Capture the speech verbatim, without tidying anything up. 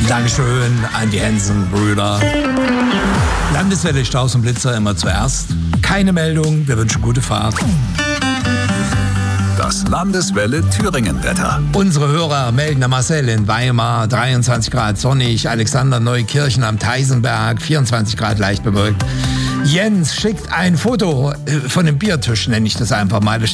Dankeschön an die Hansen-Brüder. Landeswelle Staus und Blitzer immer zuerst. Keine Meldung, wir wünschen gute Fahrt. Das Landeswelle Thüringen-Wetter. Unsere Hörer melden, der Marcel in Weimar, dreiundzwanzig Grad sonnig, Alexander Neukirchen am Theisenberg, vierundzwanzig Grad leicht bewölkt. Jens schickt ein Foto von dem Biertisch, nenne ich das einfach mal.